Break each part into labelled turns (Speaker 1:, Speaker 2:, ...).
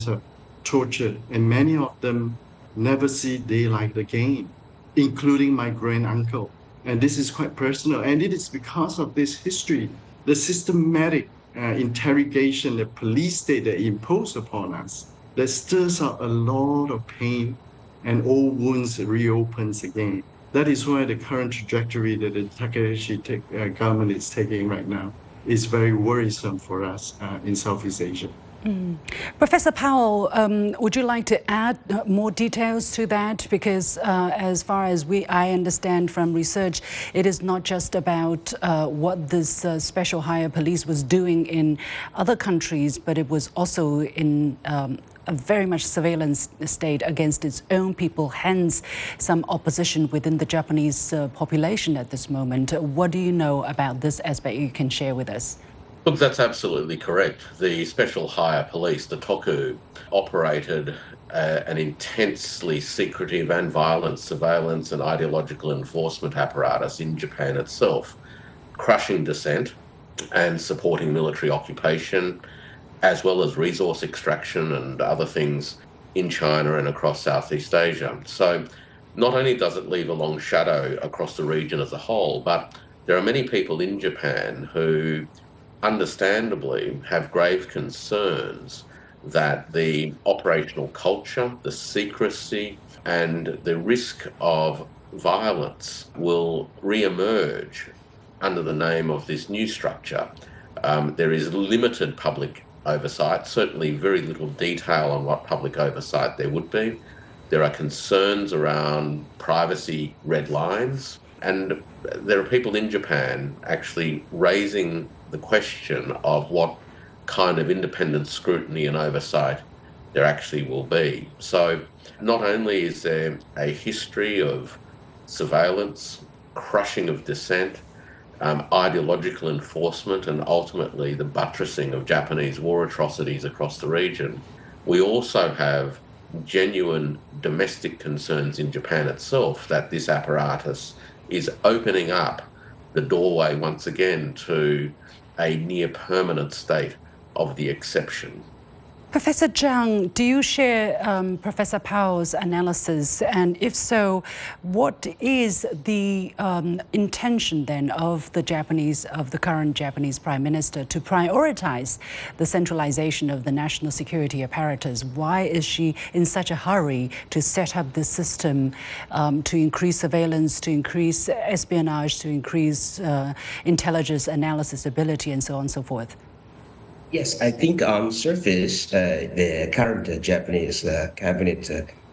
Speaker 1: are tortured, and many of them never see daylight again, including my grand uncle. And this is quite personal. And it is because of this history, the systematic interrogation, the police state that imposed upon us, that stirs up a lot of pain and old wounds reopens again. That is why the current trajectory that the Takahashi government is taking right now is very worrisome for us in Southeast Asia.
Speaker 2: Professor Powell, would you like to add more details to that? Because as far as I understand from research, it is not just about what this special higher police was doing in other countries, but it was also in a very much surveillance state against its own people, hence some opposition within the Japanese population at this moment. What do you know about this aspect you can share with us?
Speaker 3: Look, that's absolutely correct. The Special Higher Police, the TOKU, operated an intensely secretive and violent surveillance and ideological enforcement apparatus in Japan itself, crushing dissent and supporting military occupation, as well as resource extraction and other things in China and across Southeast Asia. So not only does it leave a long shadow across the region as a whole, but there are many people in Japan who understandably have grave concerns that the operational culture, the secrecy, and the risk of violence will re-emerge under the name of this new structure. There is limited public oversight, certainly very little detail on what public oversight there would be. There are concerns around privacy red lines, and there are people in Japan actually raising the question of what kind of independent scrutiny and oversight there actually will be. So not only is there a history of surveillance, crushing of dissent, ideological enforcement, and ultimately the buttressing of Japanese war atrocities across the region, we also have genuine domestic concerns in Japan itself that this apparatus is opening up the doorway once again to a near permanent state of the exception.
Speaker 2: Professor Zhang, do you share Professor Powell's analysis? And if so, what is the intention then of the current Japanese Prime Minister to prioritize the centralization of the national security apparatus? Why is she in such a hurry to set up this system to increase surveillance, to increase espionage, to increase intelligence analysis ability, and so on and so forth?
Speaker 4: Yes, I think on surface, the current Japanese cabinet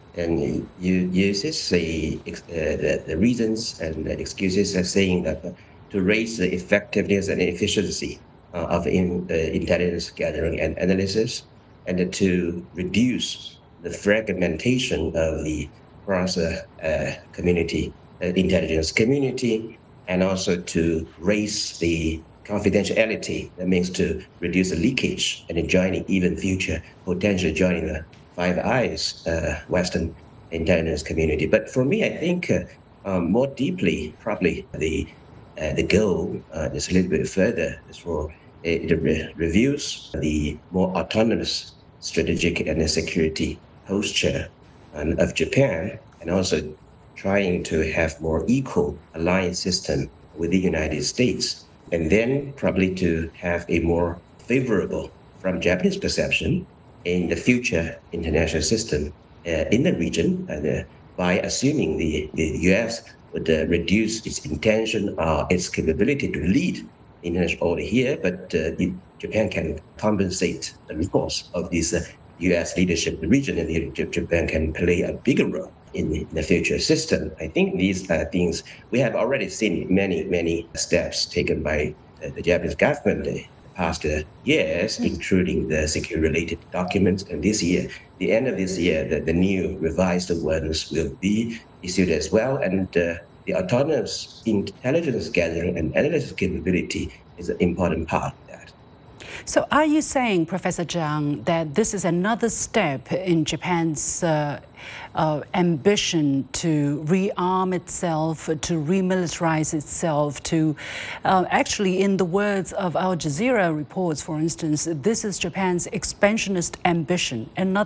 Speaker 4: uses the reasons and excuses as saying that to raise the effectiveness and efficiency of intelligence gathering and analysis, and to reduce the fragmentation of the cross community intelligence community, and also to raise the confidentiality. That means to reduce the leakage and joining even future, potentially joining the Five Eyes Western intelligence community. But for me, I think more deeply, probably the goal is a little bit further. Is for it reviews the more autonomous strategic and security posture of Japan, and also trying to have more equal alliance system with the United States. And then probably to have a more favorable, from Japanese perception, in the future international system in the region, by assuming the U.S. would reduce its intention or its capability to lead international order here, but Japan can compensate the loss of this U.S. leadership in the region, and Japan can play a bigger role in the future system. I think these are things we have already seen many steps taken by the Japanese government in the past years, including the security-related documents. And this year, the end of this year, the new revised ones will be issued as well. And the autonomous intelligence gathering and analysis capability is an important part of that.
Speaker 2: So are you saying, Professor Zhang, that this is another step in Japan's ambition to rearm itself, to remilitarize itself, to actually, in the words of Al Jazeera reports, for instance, this is Japan's expansionist ambition, another